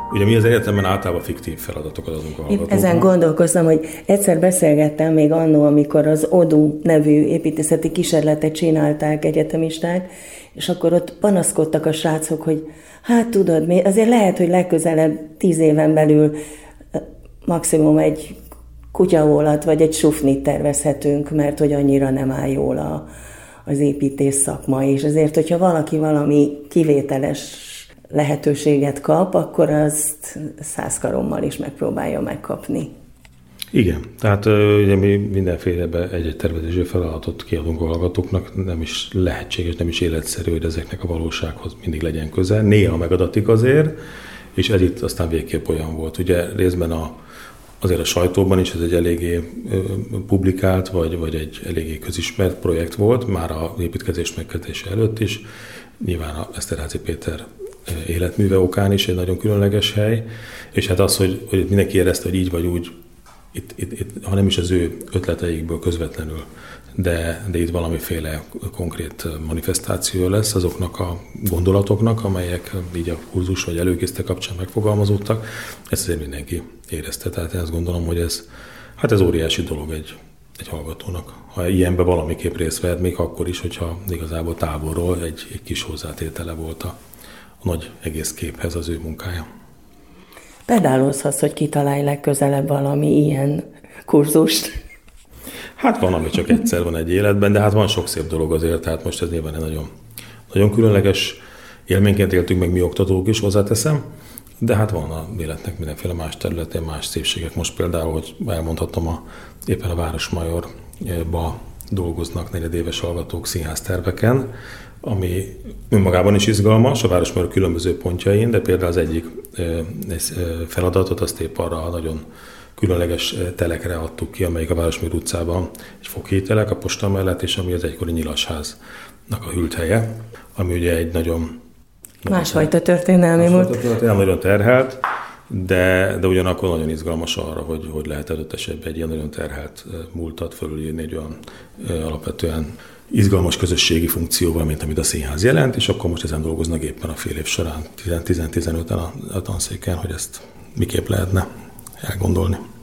Ugye mi az egyetemen általában fiktív feladatokat adunk a hallgatóknak. Ezen gondolkoztam, hogy egyszer beszélgettem még annó, amikor az ODU nevű építészeti kísérletet csinálták egyetemisták, és akkor ott panaszkodtak a srácok, hogy hát tudod, azért lehet, hogy legközelebb 10 éven belül maximum egy kutyaólat vagy egy sufnit tervezhetünk, mert hogy annyira nem áll jól az építész szakma, és azért, hogyha valaki valami kivételes lehetőséget kap, akkor azt 100 karommal is megpróbálja megkapni. Igen, tehát ugye mi mindenféle egy tervezési feladatot kiadunk a hallgatóknak, nem is lehetséges, nem is életszerű, hogy ezeknek a valósághoz mindig legyen közel. Néha megadatik azért, és ez itt aztán végképp olyan volt. Ugye részben azért a sajtóban is ez egy eléggé publikált, vagy egy eléggé közismert projekt volt, már a építkezés megkezdése előtt is. Nyilván a Eszterházy Péter életműve okán is egy nagyon különleges hely, és hát az, hogy mindenki érezte, hogy így vagy úgy, itt, ha nem is az ő ötleteikből közvetlenül, de itt valamiféle konkrét manifestáció lesz azoknak a gondolatoknak, amelyek így a kurzus vagy előkészítő kapcsán megfogalmazódtak, ezt azért mindenki érezte. Tehát én azt gondolom, hogy ez óriási dolog egy hallgatónak. Ha ilyenben valamiképp részt vehet, még akkor is, hogyha igazából távolról egy kis hozzátétele volt a nagy egész képhez az ő munkája. Pedálozhatsz, hogy kitalálj legközelebb valami ilyen kurzust? Hát van, ami csak egyszer van egy életben, de hát van sok szép dolog azért, tehát most ez nyilván egy nagyon, nagyon különleges élményként éltünk meg mi oktatók is, hozzáteszem, de hát van a életnek mindenféle más területén, más szépségek. Most például, hogy elmondhatom, éppen a Városmajorba dolgoznak negyedéves hallgatók színházterveken, ami önmagában is izgalmas, a Városmajor különböző pontjain, de például az egyik feladatot azt épp arra a nagyon különleges telekre adtuk ki, amelyik a Városmajor utcában egy fokhíjtelek a posta mellett, és ami az egykori Nyilasháznak a hűlthelye, ami ugye egy nagyon... Másfajta történelmi múlt. Nagyon terhelt, de ugyanakkor nagyon izgalmas arra, hogy lehet adott esetben egy ilyen nagyon terhelt múltat fölülírni egy olyan alapvetően izgalmas közösségi funkcióval, mint amit a színház jelent, és akkor most ezen dolgoznak éppen a fél év során, 10-15-en a tanszéken, hogy ezt miképp lehetne elgondolni.